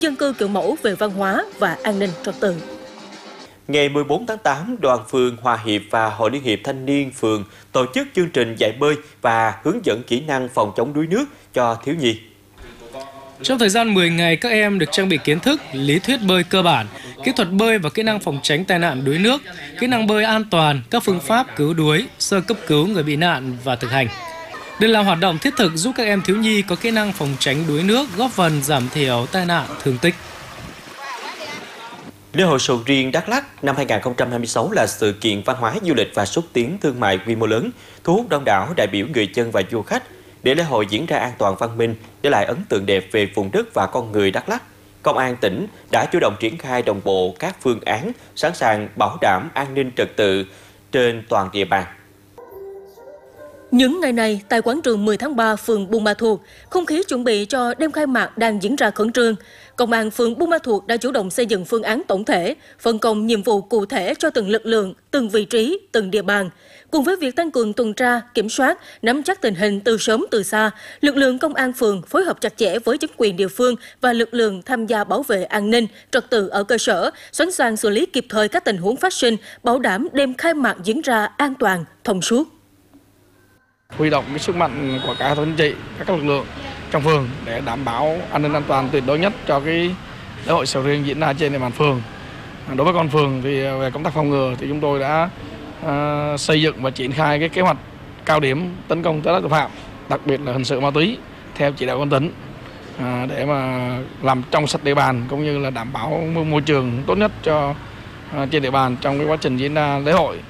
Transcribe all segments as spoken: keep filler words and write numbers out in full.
dân cư kiểu mẫu về văn hóa và an ninh trật tự. Ngày mười bốn tháng tám, Đoàn phường Hòa Hiệp và Hội Liên hiệp Thanh niên phường tổ chức chương trình dạy bơi và hướng dẫn kỹ năng phòng chống đuối nước cho thiếu nhi. Trong thời gian mười ngày, các em được trang bị kiến thức, lý thuyết bơi cơ bản, kỹ thuật bơi và kỹ năng phòng tránh tai nạn đuối nước, kỹ năng bơi an toàn, các phương pháp cứu đuối, sơ cấp cứu người bị nạn và thực hành. Đây là hoạt động thiết thực giúp các em thiếu nhi có kỹ năng phòng tránh đuối nước, góp phần giảm thiểu tai nạn thương tích. Lễ hội sầu riêng Đắk Lắk năm hai nghìn không trăm hai mươi sáu là sự kiện văn hóa du lịch và xúc tiến thương mại quy mô lớn, thu hút đông đảo đại biểu người dân và du khách. Để lễ hội diễn ra an toàn văn minh, để lại ấn tượng đẹp về vùng đất và con người Đắk Lắk, Công an tỉnh đã chủ động triển khai đồng bộ các phương án sẵn sàng bảo đảm an ninh trật tự trên toàn địa bàn. Những ngày này, tại quảng trường mười tháng ba, phường Buôn Ma Thuột, không khí chuẩn bị cho đêm khai mạc đang diễn ra khẩn trương. Công an phường Buôn Ma Thuột đã chủ động xây dựng phương án tổng thể, phân công nhiệm vụ cụ thể cho từng lực lượng, từng vị trí, từng địa bàn. Cùng với việc tăng cường tuần tra, kiểm soát, nắm chắc tình hình từ sớm từ xa, lực lượng công an phường phối hợp chặt chẽ với chính quyền địa phương và lực lượng tham gia bảo vệ an ninh, trật tự ở cơ sở, sẵn sàng xử lý kịp thời các tình huống phát sinh, bảo đảm đêm khai mạc diễn ra an toàn, thông suốt. Huy động cái sức mạnh của cả hệ thống chính trị, các lực lượng trong phường để đảm bảo an ninh an toàn tuyệt đối nhất cho cái lễ hội sầu riêng diễn ra trên địa bàn phường. Đối với con phường thì về công tác phòng ngừa thì chúng tôi đã uh, xây dựng và triển khai cái kế hoạch cao điểm tấn công tố giác tội phạm, đặc biệt là hình sự ma túy theo chỉ đạo của tỉnh uh, để mà làm trong sạch địa bàn cũng như là đảm bảo môi trường tốt nhất cho uh, trên địa bàn trong cái quá trình diễn ra lễ hội.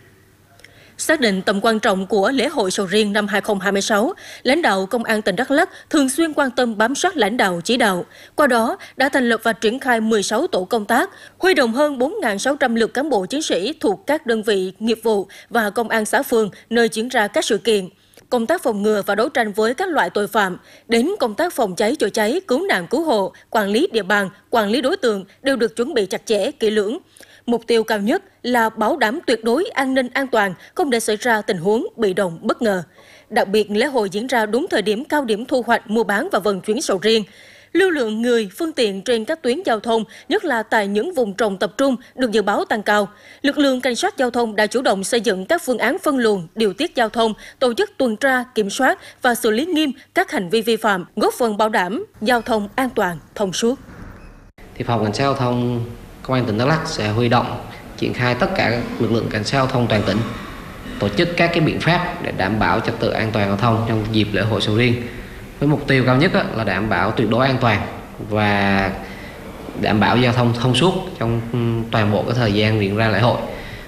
Xác định tầm quan trọng của lễ hội sầu riêng năm hai nghìn không trăm hai mươi sáu, lãnh đạo Công an tỉnh Đắk Lắk thường xuyên quan tâm bám sát lãnh đạo chỉ đạo. Qua đó, đã thành lập và triển khai mười sáu tổ công tác, huy động hơn bốn nghìn sáu trăm lượt cán bộ chiến sĩ thuộc các đơn vị nghiệp vụ và công an xã phường nơi diễn ra các sự kiện. Công tác phòng ngừa và đấu tranh với các loại tội phạm, đến công tác phòng cháy chữa cháy, cứu nạn cứu hộ, quản lý địa bàn, quản lý đối tượng đều được chuẩn bị chặt chẽ, kỹ lưỡng. Mục tiêu cao nhất là bảo đảm tuyệt đối an ninh an toàn, không để xảy ra tình huống bị động bất ngờ. Đặc biệt, lễ hội diễn ra đúng thời điểm cao điểm thu hoạch, mua bán và vận chuyển sầu riêng. Lưu lượng người, phương tiện trên các tuyến giao thông, nhất là tại những vùng trồng tập trung, được dự báo tăng cao. Lực lượng cảnh sát giao thông đã chủ động xây dựng các phương án phân luồng, điều tiết giao thông, tổ chức tuần tra, kiểm soát và xử lý nghiêm các hành vi vi phạm, góp phần bảo đảm giao thông an toàn, thông suốt. Thì phòng cảnh sát giao thông Công an tỉnh Đắk Lắk sẽ huy động triển khai tất cả lực lượng cảnh sát giao thông toàn tỉnh, tổ chức các cái biện pháp để đảm bảo trật tự an toàn giao thông trong dịp lễ hội sầu riêng, với mục tiêu cao nhất là đảm bảo tuyệt đối an toàn và đảm bảo giao thông thông suốt trong toàn bộ cái thời gian diễn ra lễ hội.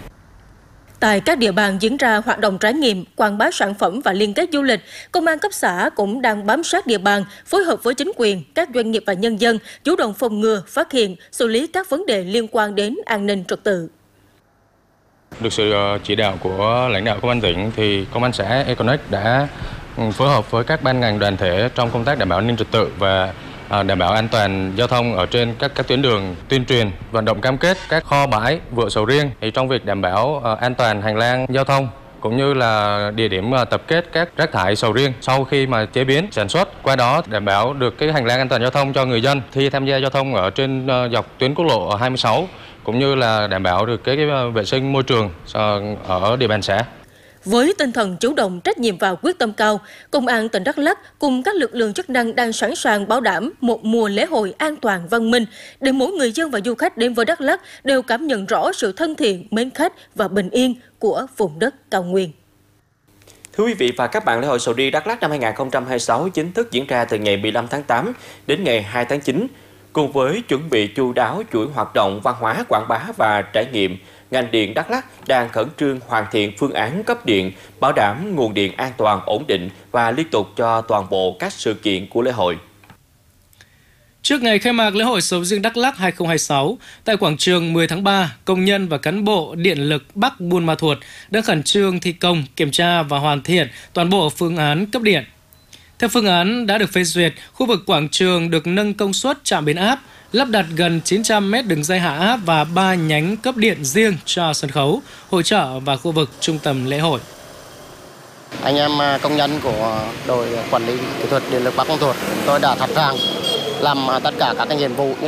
Tại các địa bàn diễn ra hoạt động trải nghiệm, quảng bá sản phẩm và liên kết du lịch, Công an cấp xã cũng đang bám sát địa bàn, phối hợp với chính quyền, các doanh nghiệp và nhân dân, chủ động phòng ngừa, phát hiện, xử lý các vấn đề liên quan đến an ninh trật tự. Được sự chỉ đạo của lãnh đạo Công an tỉnh thì Công an xã Econnect đã phối hợp với các ban ngành đoàn thể trong công tác đảm bảo an ninh trật tự và đảm bảo an toàn giao thông ở trên các các tuyến đường, tuyên truyền, vận động cam kết các kho bãi vựa sầu riêng thì trong việc đảm bảo an toàn hành lang giao thông cũng như là địa điểm tập kết các rác thải sầu riêng sau khi mà chế biến sản xuất, qua đó đảm bảo được cái hành lang an toàn giao thông cho người dân khi tham gia giao thông ở trên dọc tuyến quốc lộ hai mươi sáu, cũng như là đảm bảo được cái, cái vệ sinh môi trường ở địa bàn xã. Với tinh thần chủ động, trách nhiệm và quyết tâm cao, Công an tỉnh Đắk Lắk cùng các lực lượng chức năng đang sẵn sàng bảo đảm một mùa lễ hội an toàn văn minh để mỗi người dân và du khách đến với Đắk Lắk đều cảm nhận rõ sự thân thiện, mến khách và bình yên của vùng đất cao nguyên. Thưa quý vị và các bạn, lễ hội sầu riêng Đắk Lắk năm hai nghìn không trăm hai mươi sáu chính thức diễn ra từ ngày mười lăm tháng tám đến ngày hai tháng chín. Cùng với chuẩn bị chu đáo chuỗi hoạt động văn hóa, quảng bá và trải nghiệm, ngành điện Đắk Lắk đang khẩn trương hoàn thiện phương án cấp điện, bảo đảm nguồn điện an toàn, ổn định và liên tục cho toàn bộ các sự kiện của lễ hội. Trước ngày khai mạc lễ hội sầu riêng Đắk Lắk hai nghìn không trăm hai mươi sáu, tại quảng trường mười tháng ba, công nhân và cán bộ Điện lực Bắc Buôn Ma Thuột đang khẩn trương thi công, kiểm tra và hoàn thiện toàn bộ phương án cấp điện. Theo phương án đã được phê duyệt, khu vực quảng trường được nâng công suất trạm biến áp, lắp đặt gần chín trăm mét đường dây hạ áp và ba nhánh cấp điện riêng cho sân khấu, hội chợ và khu vực trung tâm lễ hội. Anh em công nhân của đội quản lý kỹ thuật Điện lực Bắc Buôn Ma Thuột, tôi đã sẵn sàng làm tất cả các cái nhiệm vụ như